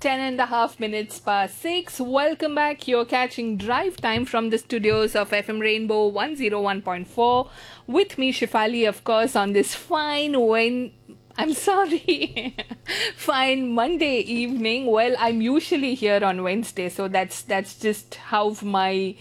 10.5 minutes past 6. Welcome back. You're catching Drive Time from the studios of FM Rainbow 101.4 with me, Shifali, of course, on this I'm sorry. Fine Monday evening. Well, I'm usually here on Wednesday, so that's just how my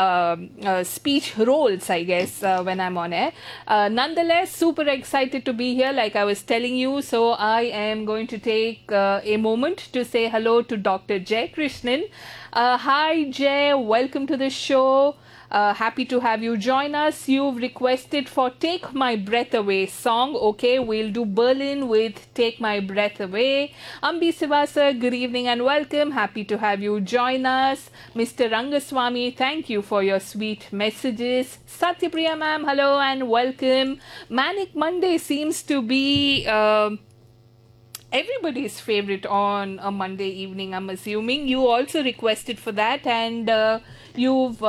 speech rolls, I guess, when I'm on air. Nonetheless, super excited to be here, like I was telling you. So I am going to take a moment to say hello to Dr. Jay Krishnan. Hi, Jay. Welcome to the show. Happy to have you join us. You've requested for Take My Breath Away song. Okay, we'll do Berlin with Take My Breath Away. Ambi Sivasa, good evening and welcome. Happy to have you join us. Mr. Rangaswamy, thank you for your sweet messages. Satyapriya ma'am, hello and welcome. Manic Monday seems to be everybody's favorite on a Monday evening, I'm assuming. You also requested for that, and you've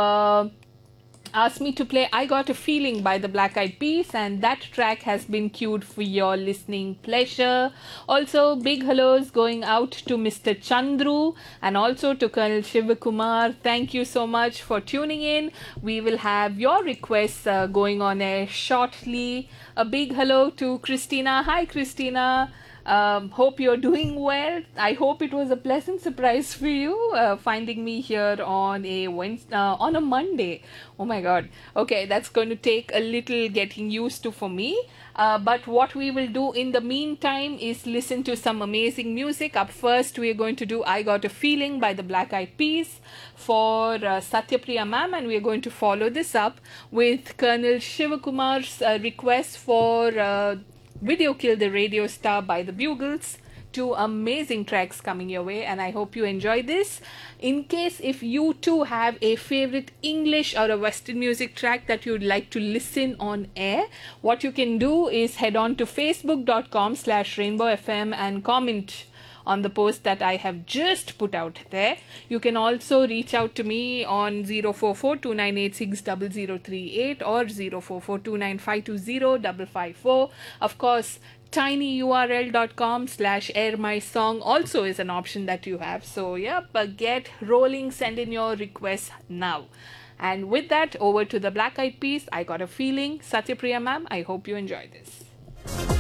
asked me to play I Got a Feeling by the Black Eyed Peas, and that track has been queued for your listening pleasure. Also, big hellos going out to Mr. Chandru and also to Colonel Shivakumar. Thank you so much for tuning in. We will have your requests going on air shortly. A big hello to Christina. Hi, Christina. Hope you're doing well. I hope it was a pleasant surprise for you finding me here on on a Monday. Oh my God. Okay, that's going to take a little getting used to for me. But what we will do in the meantime is listen to some amazing music. Up first, we are going to do I Got a Feeling by the Black Eyed Peas for Satyapriya ma'am, and we are going to follow this up with Colonel Shivakumar's request for Video Kill the Radio Star by the Bugles. Two amazing tracks coming your way, and I hope you enjoy this. In case if you too have a favorite English or a Western music track that you'd like to listen on air, what you can do is head on to facebook.com/rainbowfm and comment on the post that I have just put out there. You can also reach out to me on 044-2986-0038 or 044-29520-554. Of course, tinyurl.com/airmysong also is an option that you have. So but get rolling, send in your requests now. And with that, over to the Black Eyed Peas, I Got a Feeling. Satyapriya ma'am, I hope you enjoy this.